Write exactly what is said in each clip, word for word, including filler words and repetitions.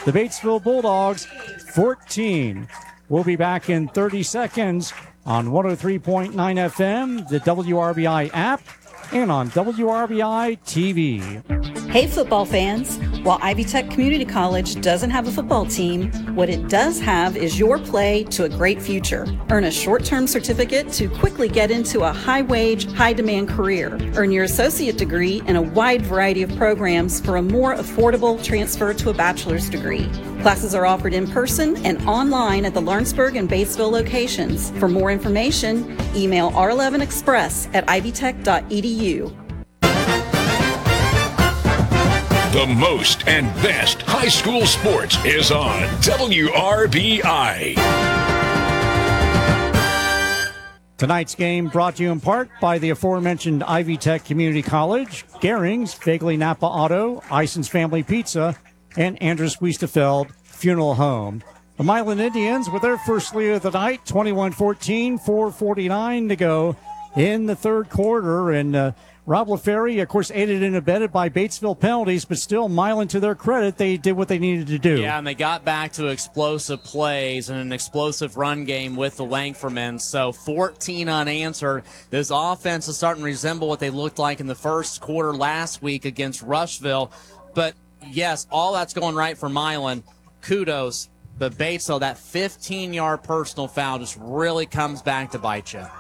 the Batesville Bulldogs fourteen. We'll be back in thirty seconds on one oh three point nine F M, the W R B I app, and on W R B I T V. Hey football fans, while Ivy Tech Community College doesn't have a football team, what it does have is your play to a great future. Earn a short-term certificate to quickly get into a high-wage, high-demand career. Earn your associate degree in a wide variety of programs for a more affordable transfer to a bachelor's degree. Classes are offered in person and online at the Lawrenceburg and Batesville locations. For more information, email r eleven express at ivy tech dot e d u. The most and best high school sports is on W R B I. Tonight's game brought to you in part by the aforementioned Ivy Tech Community College, Gehring's, Vaguely Napa Auto, Ison's Family Pizza, and Andrus Wiestefeld Funeral Home. The Milan Indians with their first lead of the night, twenty-one fourteen, four forty-nine to go in the third quarter. And uh, Rob LaFerry, of course, aided and abetted by Batesville penalties, but still, Milan, to their credit, they did what they needed to do. Yeah, and they got back to explosive plays and an explosive run game with the Langformans. So fourteen unanswered. This offense is starting to resemble what they looked like in the first quarter last week against Rushville. But, yes, all that's going right for Milan. Kudos. But Batesville, that fifteen-yard personal foul just really comes back to bite you.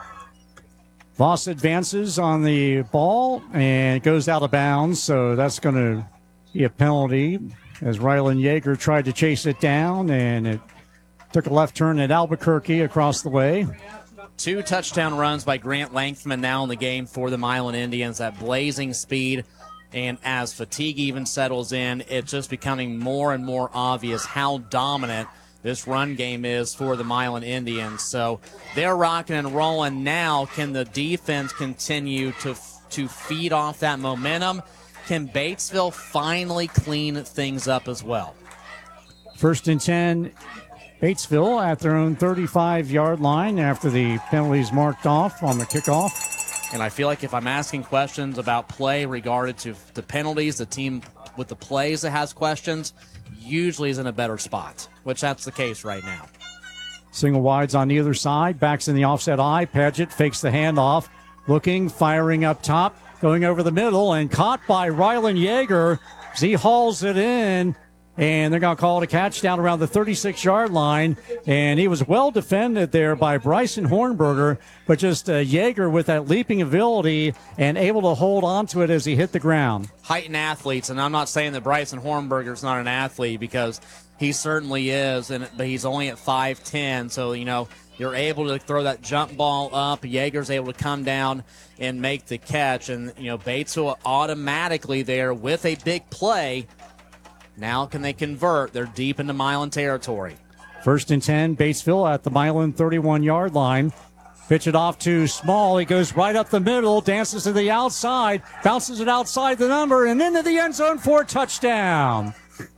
Voss advances on the ball and it goes out of bounds, so that's going to be a penalty as Rylan Yeager tried to chase it down, and it took a left turn at Albuquerque across the way. Two touchdown runs by Grant Langfman now in the game for the Milan Indians, that blazing speed. And as fatigue even settles in, it's just becoming more and more obvious how dominant this run game is for the Milan Indians. So they're rocking and rolling now. Can the defense continue to to feed off that momentum? Can Batesville finally clean things up as well? First and ten, Batesville at their own thirty-five-yard line after the penalties marked off on the kickoff. And I feel like if I'm asking questions about play regarded to the penalties, the team with the plays that has questions usually is in a better spot, which that's the case right now. Single wides on either side, backs in the offset eye. Paget fakes the handoff, looking, firing up top, going over the middle, and caught by Rylan Yeager. He hauls it in, and they're going to call it a catch down around the thirty-six-yard line. And he was well defended there by Bryson Hornberger, but just uh, Yeager with that leaping ability and able to hold on to it as he hit the ground. Heightened athletes, and I'm not saying that Bryson Hornberger is not an athlete, because he certainly is, and but he's only at five ten, so, you know, you're able to throw that jump ball up. Yeager's able to come down and make the catch, and, you know, Batesville automatically there with a big play. Now can they convert? They're deep into Milan territory. First and ten, Batesville at the Milan thirty-one-yard line. Pitch it off to Small. He goes right up the middle, dances to the outside, bounces it outside the number, and into the end zone for a touchdown.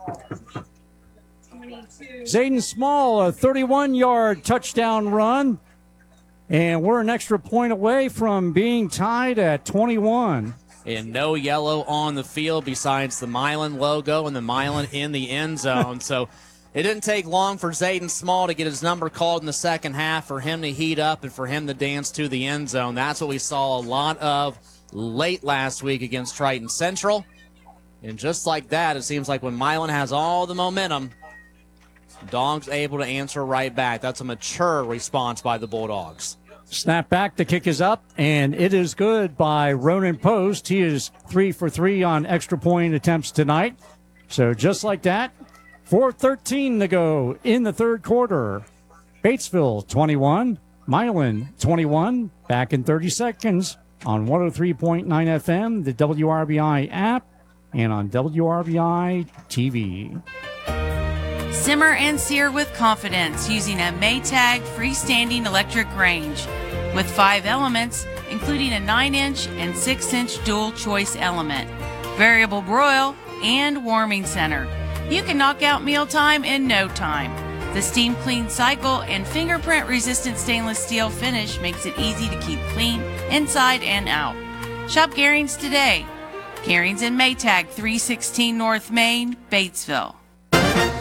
Zayden Small, a thirty-one-yard touchdown run. And we're an extra point away from being tied at twenty-one. And no yellow on the field besides the Milan logo and the Milan in the end zone. So it didn't take long for Zayden Small to get his number called in the second half, for him to heat up and for him to dance to the end zone. That's what we saw a lot of late last week against Triton Central. And just like that, it seems like when Milan has all the momentum, Dogs able to answer right back. That's a mature response by the Bulldogs. Snap back, the kick is up, and it is good by Ronan Post. He is three for three on extra point attempts tonight. So just like that, four thirteen to go in the third quarter. Batesville twenty-one, Milan twenty-one. Back in thirty seconds on one oh three point nine F M, the W R B I app, and on W R B I T V. Simmer and sear with confidence using a Maytag freestanding electric range with five elements, including a nine inch and six inch dual choice element, variable broil, and warming center. You can knock out mealtime in no time. The steam clean cycle and fingerprint resistant stainless steel finish makes it easy to keep clean inside and out. Shop Gehring's today. Gehring's in Maytag, three sixteen North Main, Batesville.